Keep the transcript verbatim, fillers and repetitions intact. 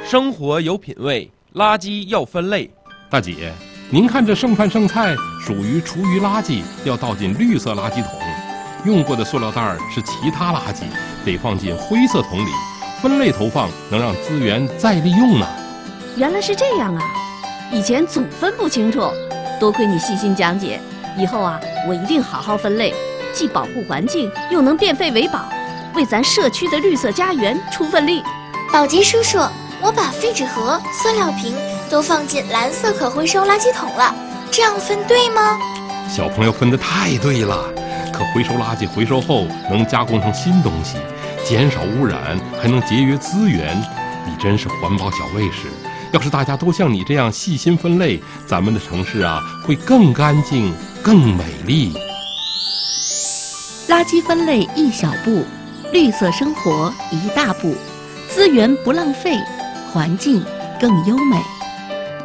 生活有品位，垃圾要分类。 大姐，您看这剩饭剩菜属于厨余垃圾，要倒进绿色垃圾桶；用过的塑料袋是其他垃圾，得放进灰色桶里。分类投放能让资源再利用呢。 原来是这样啊！以前总分不清楚，多亏你细心讲解，以后啊，我一定好好分类，既保护环境，又能变废为宝，为咱社区的绿色家园出份力。 宝杰叔叔，我把废纸盒、塑料瓶都放进蓝色可回收垃圾桶了，这样分对吗？ 小朋友分得太对了，可回收垃圾回收后能加工成新东西，减少污染，还能节约资源。你真是环保小卫士！要是大家都像你这样细心分类，咱们的城市啊会更干净、更美丽。 垃圾分类一小步，绿色生活一大步，资源不浪费，环境更优美。